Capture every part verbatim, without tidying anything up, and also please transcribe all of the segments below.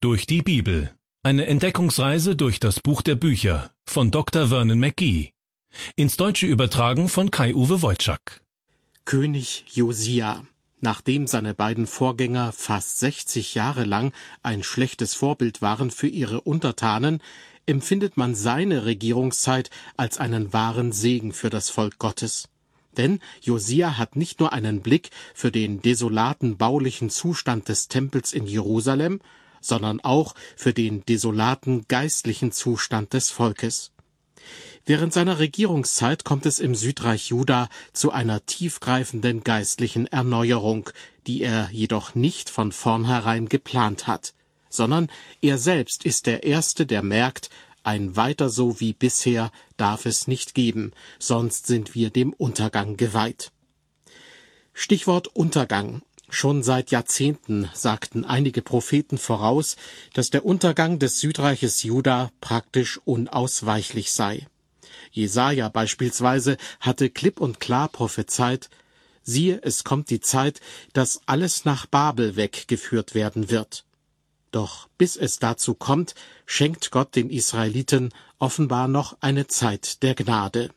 durch die Bibel. Eine Entdeckungsreise durch das Buch der Bücher von Doktor Vernon McGee. Ins Deutsche übertragen von Kai-Uwe Wojczak. König Josia. Nachdem seine beiden Vorgänger fast sechzig Jahre lang ein schlechtes Vorbild waren für ihre Untertanen, empfindet man seine Regierungszeit als einen wahren Segen für das Volk Gottes. Denn Josia hat nicht nur einen Blick für den desolaten baulichen Zustand des Tempels in Jerusalem, sondern auch für den desolaten geistlichen Zustand des Volkes. Während seiner Regierungszeit kommt es im Südreich Juda zu einer tiefgreifenden geistlichen Erneuerung, die er jedoch nicht von vornherein geplant hat, sondern er selbst ist der Erste, der merkt, ein Weiter so wie bisher darf es nicht geben, sonst sind wir dem Untergang geweiht. Stichwort Untergang. Schon seit Jahrzehnten sagten einige Propheten voraus, dass der Untergang des Südreiches Juda praktisch unausweichlich sei. Jesaja beispielsweise hatte klipp und klar prophezeit: Siehe, es kommt die Zeit, dass alles nach Babel weggeführt werden wird. Doch bis es dazu kommt, schenkt Gott den Israeliten offenbar noch eine Zeit der Gnade.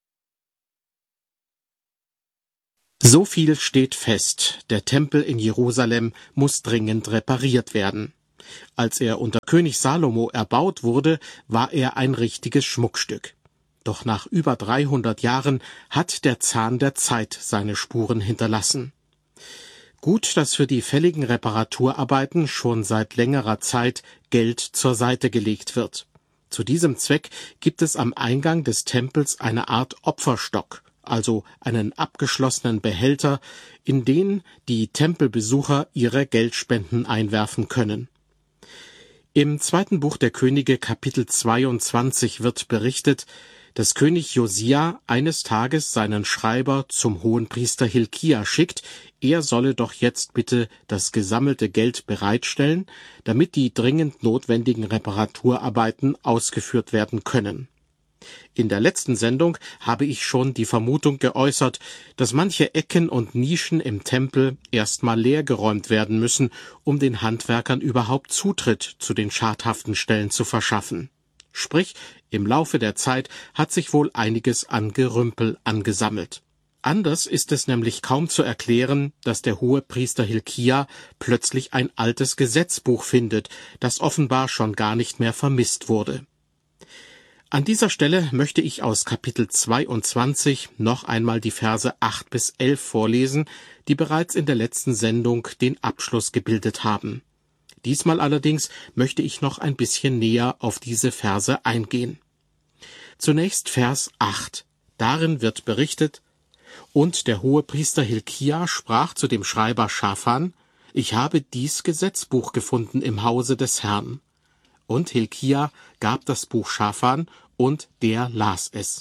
So viel steht fest: Der Tempel in Jerusalem muss dringend repariert werden. Als er unter König Salomo erbaut wurde, war er ein richtiges Schmuckstück. Doch nach über dreihundert Jahren hat der Zahn der Zeit seine Spuren hinterlassen. Gut, dass für die fälligen Reparaturarbeiten schon seit längerer Zeit Geld zur Seite gelegt wird. Zu diesem Zweck gibt es am Eingang des Tempels eine Art Opferstock, also einen abgeschlossenen Behälter, in den die Tempelbesucher ihre Geldspenden einwerfen können. Im zweiten Buch der Könige, Kapitel zweiundzwanzig, wird berichtet, dass König Josia eines Tages seinen Schreiber zum Hohenpriester Hilkia schickt, er solle doch jetzt bitte das gesammelte Geld bereitstellen, damit die dringend notwendigen Reparaturarbeiten ausgeführt werden können. In der letzten Sendung habe ich schon die Vermutung geäußert, dass manche Ecken und Nischen im Tempel erstmal leergeräumt werden müssen, um den Handwerkern überhaupt Zutritt zu den schadhaften Stellen zu verschaffen. Sprich, im Laufe der Zeit hat sich wohl einiges an Gerümpel angesammelt. Anders ist es nämlich kaum zu erklären, dass der Hohepriester Hilkia plötzlich ein altes Gesetzbuch findet, das offenbar schon gar nicht mehr vermisst wurde. An dieser Stelle möchte ich aus Kapitel zweiundzwanzig noch einmal die Verse acht bis elf vorlesen, die bereits in der letzten Sendung den Abschluss gebildet haben. Diesmal allerdings möchte ich noch ein bisschen näher auf diese Verse eingehen. Zunächst Vers acht. Darin wird berichtet: Und der Hohepriester Hilkia sprach zu dem Schreiber Schafan: Ich habe dies Gesetzbuch gefunden im Hause des Herrn. Und Hilkia gab das Buch Schafan, und der las es.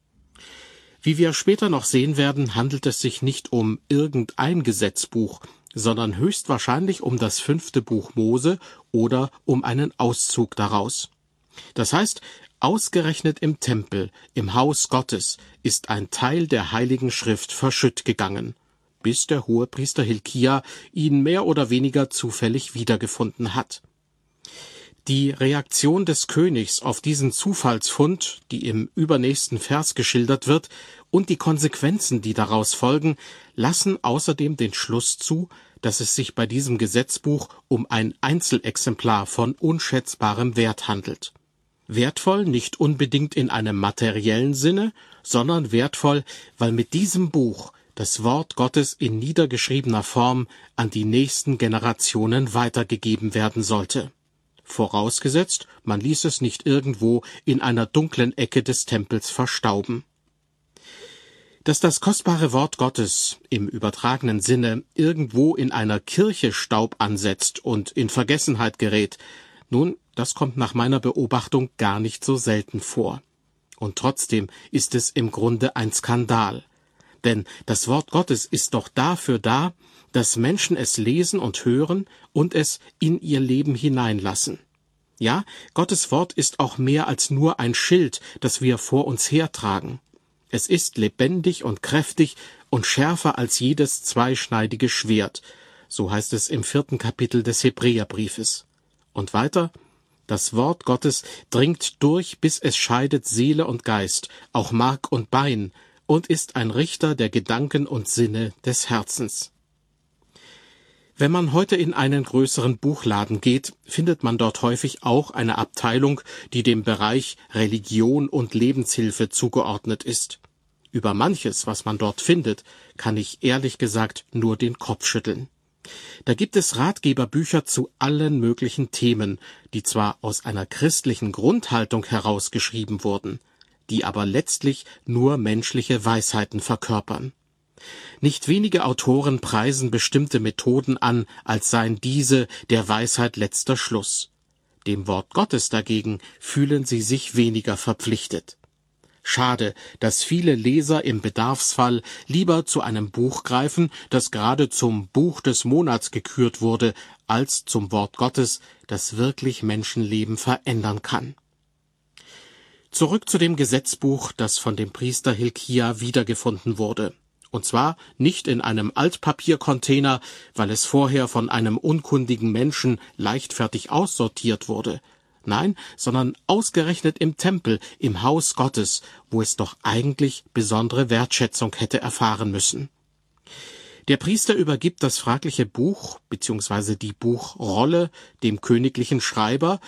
Wie wir später noch sehen werden, handelt es sich nicht um irgendein Gesetzbuch, sondern höchstwahrscheinlich um das fünfte Buch Mose oder um einen Auszug daraus. Das heißt, ausgerechnet im Tempel, im Haus Gottes, ist ein Teil der Heiligen Schrift verschütt gegangen, bis der Hohepriester Hilkia ihn mehr oder weniger zufällig wiedergefunden hat. Die Reaktion des Königs auf diesen Zufallsfund, die im übernächsten Vers geschildert wird, und die Konsequenzen, die daraus folgen, lassen außerdem den Schluss zu, dass es sich bei diesem Gesetzbuch um ein Einzelexemplar von unschätzbarem Wert handelt. Wertvoll nicht unbedingt in einem materiellen Sinne, sondern wertvoll, weil mit diesem Buch das Wort Gottes in niedergeschriebener Form an die nächsten Generationen weitergegeben werden sollte. Vorausgesetzt, man ließ es nicht irgendwo in einer dunklen Ecke des Tempels verstauben. Dass das kostbare Wort Gottes im übertragenen Sinne irgendwo in einer Kirche Staub ansetzt und in Vergessenheit gerät, nun, das kommt nach meiner Beobachtung gar nicht so selten vor. Und trotzdem ist es im Grunde ein Skandal. Denn das Wort Gottes ist doch dafür da, dass Menschen es lesen und hören und es in ihr Leben hineinlassen. Ja, Gottes Wort ist auch mehr als nur ein Schild, das wir vor uns hertragen. Es ist lebendig und kräftig und schärfer als jedes zweischneidige Schwert, so heißt es im vierten Kapitel des Hebräerbriefes. Und weiter: Das Wort Gottes dringt durch, bis es scheidet Seele und Geist, auch Mark und Bein, und ist ein Richter der Gedanken und Sinne des Herzens. Wenn man heute in einen größeren Buchladen geht, findet man dort häufig auch eine Abteilung, die dem Bereich Religion und Lebenshilfe zugeordnet ist. Über manches, was man dort findet, kann ich ehrlich gesagt nur den Kopf schütteln. Da gibt es Ratgeberbücher zu allen möglichen Themen, die zwar aus einer christlichen Grundhaltung herausgeschrieben wurden, die aber letztlich nur menschliche Weisheiten verkörpern. Nicht wenige Autoren preisen bestimmte Methoden an, als seien diese der Weisheit letzter Schluss. Dem Wort Gottes dagegen fühlen sie sich weniger verpflichtet. Schade, dass viele Leser im Bedarfsfall lieber zu einem Buch greifen, das gerade zum Buch des Monats gekürt wurde, als zum Wort Gottes, das wirklich Menschenleben verändern kann. Zurück zu dem Gesetzbuch, das von dem Priester Hilkia wiedergefunden wurde. Und zwar nicht in einem Altpapiercontainer, weil es vorher von einem unkundigen Menschen leichtfertig aussortiert wurde. Nein, sondern ausgerechnet im Tempel, im Haus Gottes, wo es doch eigentlich besondere Wertschätzung hätte erfahren müssen. Der Priester übergibt das fragliche Buch bzw. die Buchrolle dem königlichen Schreiber,